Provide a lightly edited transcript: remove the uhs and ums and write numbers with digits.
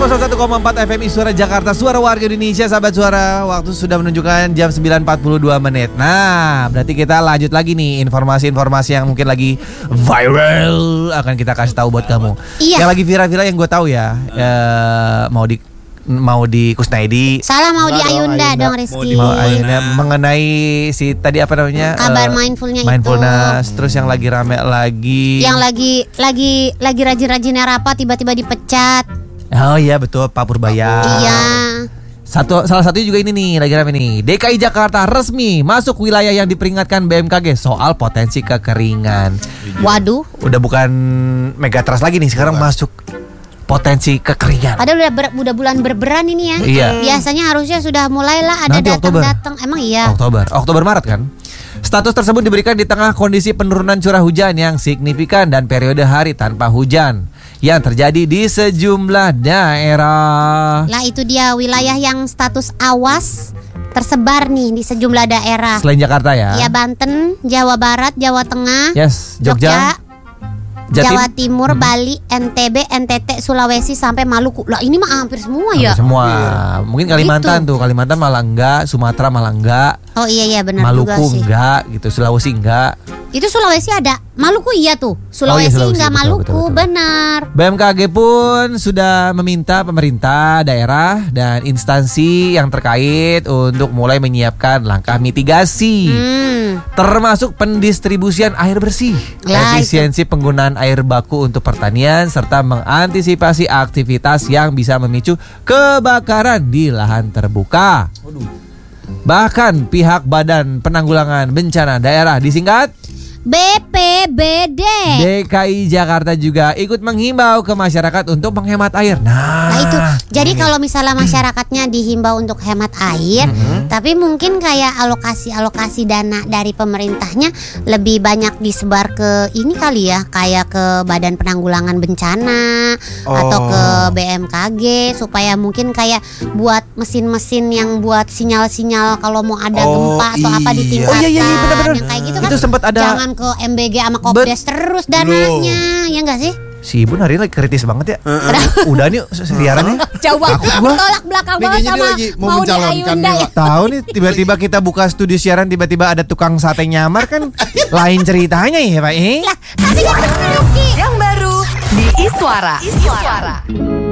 101,4 FM Suara Jakarta, suara warga Indonesia, sahabat suara. Waktu sudah menunjukkan jam 9.42 menit. Nah, berarti kita lanjut lagi nih informasi-informasi yang mungkin lagi viral akan kita kasih tahu buat kamu. Iya. Yang lagi viral-viral yang gue tahu ya, mau di Kusnaidi. Salah mau di Ayunda dong Rizky. Mau Ayunda mengenai si tadi apa namanya? Kabar mindfulnya mindfulness, itu. Terus yang lagi rame lagi. Yang lagi rajin-rajinnya rapat tiba-tiba dipecat. Oh iya betul, Pak Purbaya. Iya. Salah satunya juga ini nih, lagi rame nih. DKI Jakarta resmi masuk wilayah yang diperingatkan BMKG soal potensi kekeringan. Waduh. Udah bukan megatrust lagi nih, sekarang masuk potensi kekeringan. Padahal udah bulan berberan ini ya. Iya. Biasanya harusnya sudah mulailah ada Nanti datang-datang. Emang iya. Oktober Maret kan. Status tersebut diberikan di tengah kondisi penurunan curah hujan yang signifikan dan periode hari tanpa hujan yang terjadi di sejumlah daerah. Lah itu dia wilayah yang status awas tersebar nih di sejumlah daerah. Selain Jakarta ya. Ya Banten, Jawa Barat, Jawa Tengah, Yes, Jogja, Jatim, Jawa Timur, Bali, NTB, NTT, Sulawesi sampai Maluku. Lah ini mah hampir semua ya. Semua. Mungkin Kalimantan tuh, Kalimantan malah enggak, Sumatera malah enggak. Oh iya benar juga Maluku sih. enggak gitu, Sulawesi enggak. Itu Sulawesi ada, Maluku iya tuh. Sulawesi, Sulawesi enggak, betul, Maluku, betul. benar. BMKG pun sudah meminta pemerintah daerah dan instansi yang terkait untuk mulai menyiapkan langkah mitigasi. Termasuk pendistribusian air bersih, Lah, efisiensi penggunaan air baku untuk pertanian, serta mengantisipasi aktivitas yang bisa memicu kebakaran di lahan terbuka. Bahkan pihak Badan Penanggulangan Bencana Daerah disingkat BPBD. DKI Jakarta juga ikut menghimbau ke masyarakat untuk menghemat air. Nah itu, jadi kalau misalnya masyarakatnya dihimbau untuk hemat air, tapi mungkin kayak alokasi dana dari pemerintahnya lebih banyak disebar ke ini kali ya, kayak ke Badan Penanggulangan Bencana atau ke BMKG, supaya mungkin kayak buat mesin-mesin yang buat sinyal-sinyal kalau mau ada gempa atau apa ditingkatkan. Benar. Yang kayak gitu kan. Itu sempat ada. Jangan ke MBG sama Kopdes terus dananya, ya enggak sih? Si Ibu hari ini lagi kritis banget ya. Udah nih siarannya. Coba bertolak belakang banget sama mau di Ayunda ya. Tahu nih tiba-tiba kita buka studio siaran tiba-tiba ada tukang sate nyamar kan lain ceritanya ya Pak. Lah, tapi kan Rizky. Yang baru di Iswara.